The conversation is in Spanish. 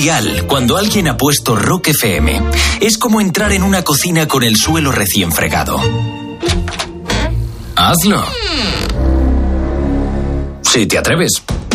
mundial cuando alguien ha puesto Rock FM. Es como entrar en una cocina con el suelo recién fregado. Hazlo. Si te atreves.